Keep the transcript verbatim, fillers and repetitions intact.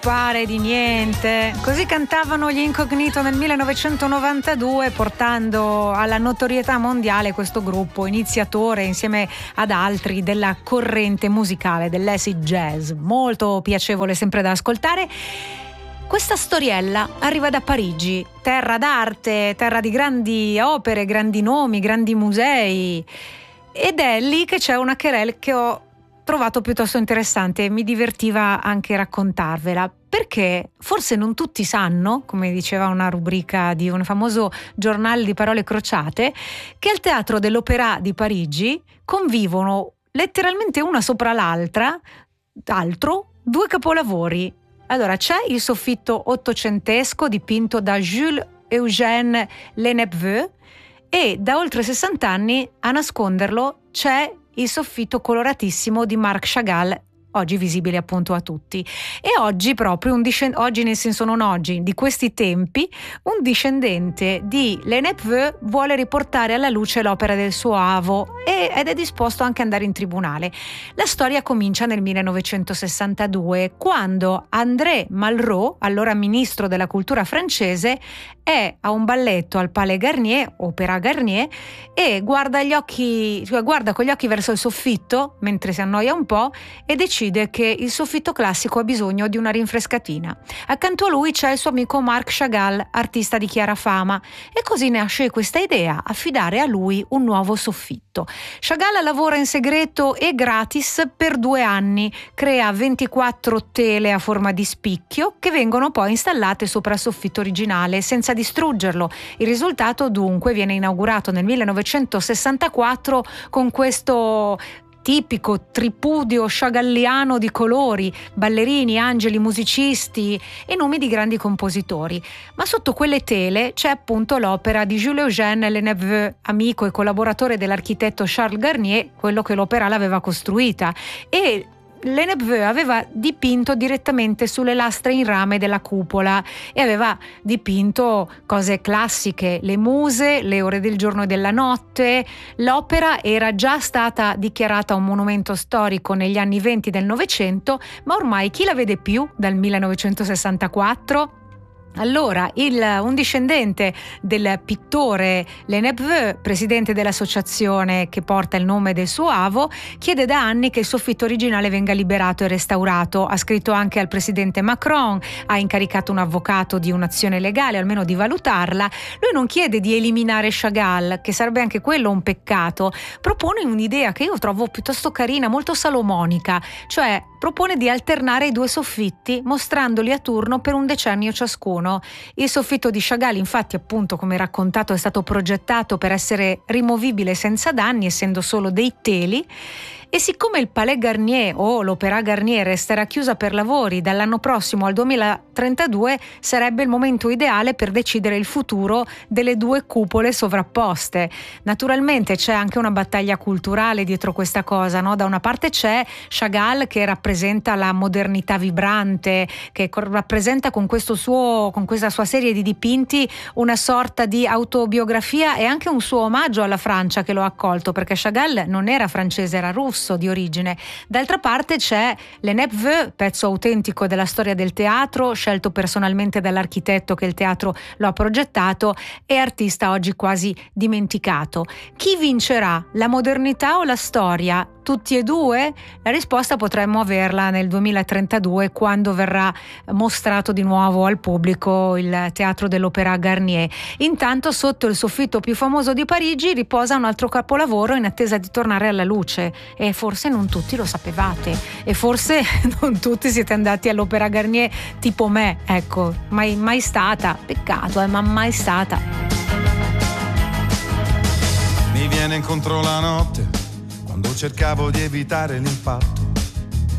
Pare di niente. Così cantavano gli Incognito nel millenovecentonovantadue, portando alla notorietà mondiale questo gruppo iniziatore insieme ad altri della corrente musicale dell'acid jazz, molto piacevole sempre da ascoltare. Questa storiella arriva da Parigi, terra d'arte, terra di grandi opere, grandi nomi, grandi musei, ed è lì che c'è una querelle che ho trovato piuttosto interessante e mi divertiva anche raccontarvela, perché forse non tutti sanno, come diceva una rubrica di un famoso giornale di parole crociate, che al Teatro dell'Opéra di Parigi convivono letteralmente una sopra l'altra, altro, due capolavori. Allora, c'è il soffitto ottocentesco dipinto da Jules Eugène Lenepveu e da oltre sessanta anni a nasconderlo c'è il soffitto coloratissimo di Marc Chagall, oggi visibile appunto a tutti. E oggi proprio, un discend- oggi nel senso non oggi, di questi tempi, un discendente di Lenepveu vuole riportare alla luce l'opera del suo avo e, ed è disposto anche ad andare in tribunale. La storia comincia nel millenovecentosessantadue, quando André Malraux, allora ministro della cultura francese, è a un balletto al Palais Garnier, Opera Garnier, e guarda gli occhi, guarda con gli occhi verso il soffitto mentre si annoia un po' e decide che il soffitto classico ha bisogno di una rinfrescatina. Accanto a lui c'è il suo amico Marc Chagall, artista di chiara fama, e così nasce questa idea: affidare a lui un nuovo soffitto. Chagall lavora in segreto e gratis per due anni, crea ventiquattro tele a forma di spicchio che vengono poi installate sopra il soffitto originale senza distruggerlo. Il risultato dunque viene inaugurato nel millenovecentosessantaquattro con questo tipico tripudio chagalliano di colori, ballerini, angeli, musicisti e nomi di grandi compositori. Ma sotto quelle tele c'è appunto l'opera di Jules Eugène Lenepveu, amico e collaboratore dell'architetto Charles Garnier, quello che l'opera l'aveva costruita, e Lenepveu aveva dipinto direttamente sulle lastre in rame della cupola e aveva dipinto cose classiche, le muse, le ore del giorno e della notte. L'opera era già stata dichiarata un monumento storico negli anni venti del Novecento, ma ormai chi la vede più dal millenovecentosessantaquattro? Allora, il, un discendente del pittore Lenepveu, presidente dell'associazione che porta il nome del suo avo, chiede da anni che il soffitto originale venga liberato e restaurato. Ha scritto anche al presidente Macron, ha incaricato un avvocato di un'azione legale, almeno di valutarla. Lui non chiede di eliminare Chagall, che sarebbe anche quello un peccato, propone un'idea che io trovo piuttosto carina, molto salomonica, cioè propone di alternare i due soffitti mostrandoli a turno per un decennio ciascuno. Il soffitto di Chagall, infatti, appunto, come raccontato, è stato progettato per essere rimovibile senza danni, essendo solo dei teli. E siccome il Palais Garnier o l'Opéra Garnier resterà chiusa per lavori dall'anno prossimo al duemilatrentadue, sarebbe il momento ideale per decidere il futuro delle due cupole sovrapposte. Naturalmente c'è anche una battaglia culturale dietro questa cosa, no? Da una parte c'è Chagall, che rappresenta la modernità vibrante, che rappresenta con questo suo, con questa sua serie di dipinti una sorta di autobiografia e anche un suo omaggio alla Francia, che lo ha accolto, perché Chagall non era francese, era russo di origine. D'altra parte c'è Lenepveu, pezzo autentico della storia del teatro, scelto personalmente dall'architetto che il teatro lo ha progettato, e artista oggi quasi dimenticato. Chi vincerà, la modernità o la storia? Tutti e due? La risposta potremmo averla nel duemilatrentadue, quando verrà mostrato di nuovo al pubblico il teatro dell'Opéra Garnier. Intanto sotto il soffitto più famoso di Parigi riposa un altro capolavoro in attesa di tornare alla luce, e forse non tutti lo sapevate, e forse non tutti siete andati all'Opéra Garnier tipo me, ecco, mai, mai stata, peccato, eh, ma mai stata. Mi viene incontro la notte quando cercavo di evitare l'impatto